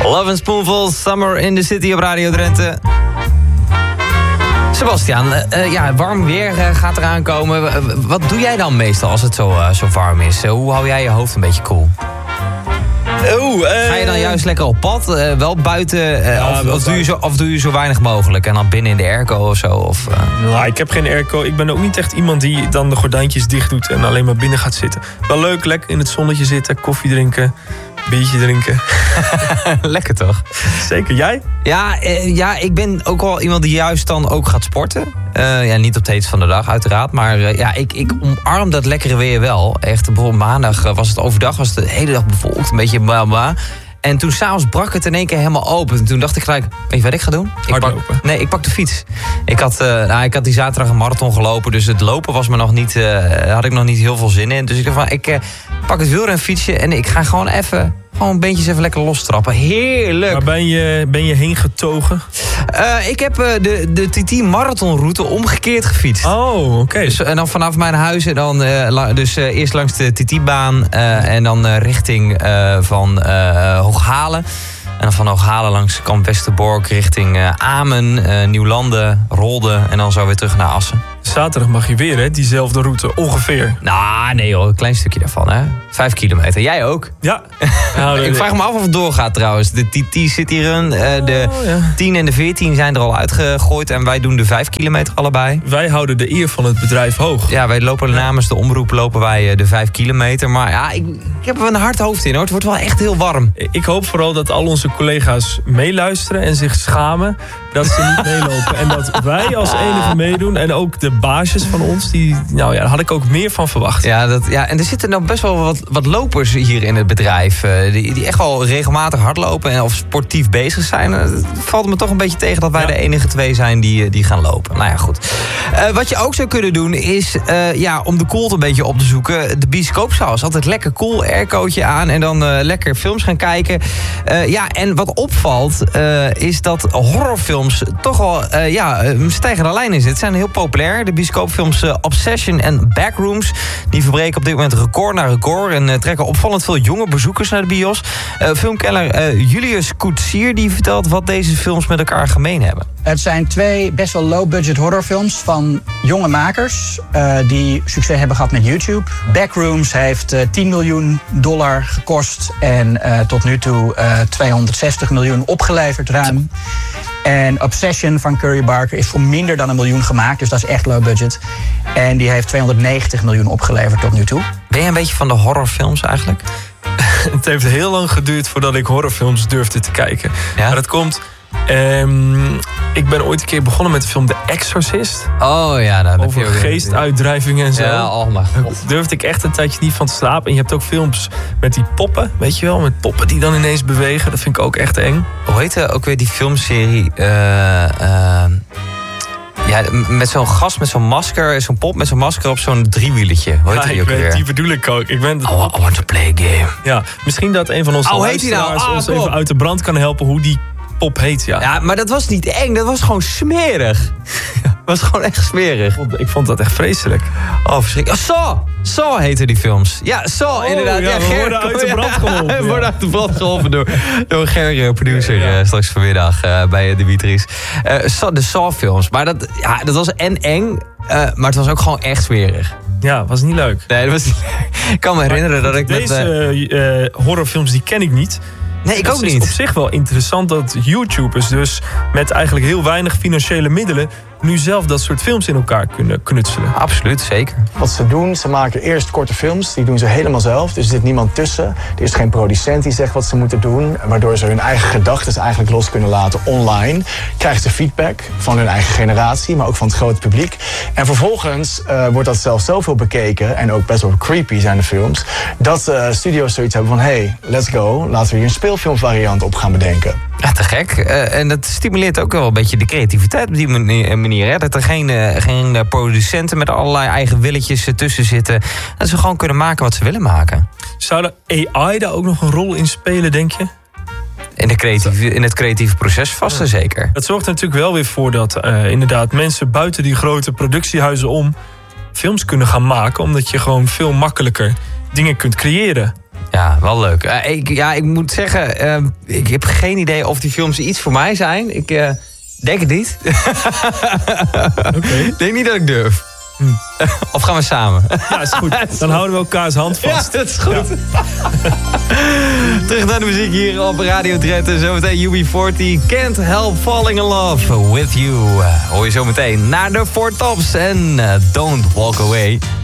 Love and Spoonful, Summer in the City op Radio Drenthe. Sebastiaan, warm weer gaat eraan komen. Wat doe jij dan meestal als het zo warm is? Hoe hou jij je hoofd een beetje koel? Ga je dan juist lekker op pad? Wel buiten? Of doe je zo weinig mogelijk? En dan binnen in de airco of zo? Ik heb geen airco. Ik ben ook niet echt iemand die dan de gordijntjes dicht doet en alleen maar binnen gaat zitten. Wel leuk, lekker in het zonnetje zitten, koffie drinken, biertje drinken. Lekker toch? Zeker, jij? Ja, ik ben ook wel iemand die juist dan ook gaat sporten. Niet op de heetste van de dag, uiteraard. Maar ik omarm dat lekkere weer wel. Echt, bijvoorbeeld maandag was het overdag, was het de hele dag bevolkt. Een beetje bla. En toen s'avonds brak het in één keer helemaal open. En toen dacht ik gelijk, weet je wat ik ga doen? Hardlopen? Ik pak de fiets. Ik had die zaterdag een marathon gelopen. Dus het lopen was me nog niet, had ik nog niet heel veel zin in. Dus ik dacht van, ik pak het wielrenfietsje en ik ga gewoon gewoon beentjes even lekker lostrappen. Heerlijk. Waar ben je heen getogen? Ik heb de TT marathonroute omgekeerd gefietst. Oh, oké. Dus, en dan vanaf mijn huis en dan eerst langs de TT-baan en dan richting van Hooghalen. En dan van Hooghalen langs Kamp Westerbork richting Amen, Nieuwlanden, Rolde en dan zo weer terug naar Assen. Zaterdag mag je weer, hè? Diezelfde route, ongeveer. Nou, nee joh, een klein stukje daarvan, hè. 5 kilometer. Jij ook? Ja. Ik vraag me af of het doorgaat trouwens. De TT City Run, de 10 en de 14 zijn er al uitgegooid. En wij doen de 5 kilometer allebei. Wij houden de eer van het bedrijf hoog. Ja, wij lopen namens de omroep de 5 kilometer. Maar ja, ik heb er een hard hoofd in hoor. Het wordt wel echt heel warm. Ik hoop vooral dat al onze collega's meeluisteren en zich schamen dat ze niet meelopen. En dat wij als enige meedoen. En ook de baasjes van ons, daar had ik ook meer van verwacht. Ja, en er zitten nou best wel wat lopers hier in het bedrijf. Die echt wel regelmatig hardlopen of sportief bezig zijn. Het valt me toch een beetje tegen dat wij de enige 2 zijn die gaan lopen. Nou ja, goed. Wat je ook zou kunnen doen is, om de koelte een beetje op te zoeken. De bioscoopzaal is altijd lekker cool. Aircootje aan en dan lekker films gaan kijken. En wat opvalt is dat horrorfilms toch wel een stijgende lijn in zitten. Het zijn heel populair. De bioscoopfilms Obsession en Backrooms. Die verbreken op dit moment record na record. En trekken opvallend veel jonge bezoekers naar de bios. Filmkenner Julius Koetsier die vertelt wat deze films met elkaar gemeen hebben. Het zijn 2 best wel low-budget horrorfilms van jonge makers die succes hebben gehad met YouTube. Backrooms heeft $10 miljoen gekost en tot nu toe 260 miljoen opgeleverd ruim. En Obsession van Curry Barker is voor minder dan $1 miljoen gemaakt. Dus dat is echt low budget. En die heeft 290 miljoen opgeleverd tot nu toe. Ben je een beetje van de horrorfilms eigenlijk? Het heeft heel lang geduurd voordat ik horrorfilms durfde te kijken. Ja? Maar dat komt... ik ben ooit een keer begonnen met de film The Exorcist. Oh ja, daar over heb je geestuitdrijvingen en zo. Ja, oh mijn god. Daar durfde ik echt een tijdje niet van te slapen. En je hebt ook films met die poppen, weet je wel? Met poppen die dan ineens bewegen. Dat vind ik ook echt eng. Hoe heet ook weer die filmserie? Met zo'n gast, met zo'n masker, zo'n pop met zo'n masker op zo'n driewieletje. Hoe heet die ook weer? Die bedoel ik ook. I want to play a game. Ja, misschien dat een van onze luisteraars ons even uit de brand kan helpen hoe die pop heet, Ja, maar dat was niet eng, dat was gewoon smerig. Dat was gewoon echt smerig. Ik vond dat echt vreselijk. Oh, verschrikkelijk. Saw heette die films. Ja, Saw, inderdaad. Ja, we worden uit de brand geholpen. We worden uit de brand geholpen door Ger, producer, straks vanmiddag bij Dimitris. De Saw-films. Maar dat was eng, maar het was ook gewoon echt smerig. Ja, was niet leuk. Nee, dat was niet leuk. Ik kan me herinneren dat ik deze horrorfilms, die ken ik niet. Nee, ik ook niet. Het is op zich wel interessant dat YouTubers dus met eigenlijk heel weinig financiële middelen nu zelf dat soort films in elkaar kunnen knutselen. Absoluut, zeker. Wat ze doen, ze maken eerst korte films. Die doen ze helemaal zelf. Dus er zit niemand tussen. Er is geen producent die zegt wat ze moeten doen. Waardoor ze hun eigen gedachten eigenlijk los kunnen laten online. Krijgen ze feedback van hun eigen generatie, maar ook van het grote publiek. En vervolgens wordt dat zelfs zoveel bekeken, en ook best wel creepy zijn de films, dat studio's zoiets hebben van, hey, let's go. Laten we hier een speelfilmvariant op gaan bedenken. Ja, te gek. En dat stimuleert ook wel een beetje de creativiteit op die manier. Hè? Dat er geen producenten met allerlei eigen willetjes tussen zitten. Dat ze gewoon kunnen maken wat ze willen maken. Zou de AI daar ook nog een rol in spelen, denk je? In het creatieve proces vast en zeker. Dat zorgt er natuurlijk wel weer voor dat inderdaad mensen buiten die grote productiehuizen om films kunnen gaan maken. Omdat je gewoon veel makkelijker dingen kunt creëren. Ja, wel leuk. Ik moet zeggen, ik heb geen idee of die films iets voor mij zijn. Ik denk het niet. Oké. Ik denk niet dat ik durf. Of gaan we samen? Ja, is goed. Dan houden we elkaars hand vast. Ja, dat is goed. Ja. Terug naar de muziek hier op Radio Drenthe. Zometeen UB40, Can't Help Falling in Love With You. Hoor je zometeen naar de Four Tops en Don't Walk Away.